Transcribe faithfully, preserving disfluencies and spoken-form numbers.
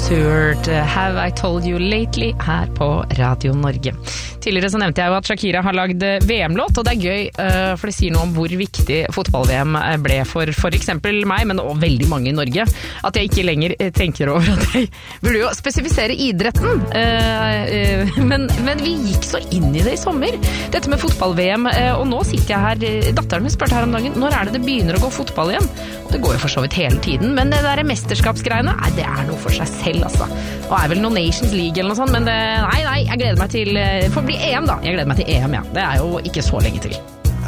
Stewart, Have I Told You Lately, her på Radio Norge. Tidligere så nevnte jeg jo at Shakira har lagd V M-låt, og det er gøy, for det sier noe om hvor viktig fotball-V M ble for for eksempel meg, men også veldig mange i Norge, at jeg ikke lenger tenker over at jeg burde jo spesifisere idretten. Men, men vi gikk så inn i det i sommer, dette med fotball-V M, og nå sitter jeg her, datteren min spurte her om dagen, når er det det begynner å gå fotball igjen? Og det går jo for så vidt hele tiden, men det der mesterskapsgreiene, nei, det er noe for seg selv, altså. Og er vel noe Nations League eller noe sånt, men det, nei, nei, jeg gleder meg til, for å bli E M da, jeg gleder meg til E M, ja. Det er jo ikke så lenge til.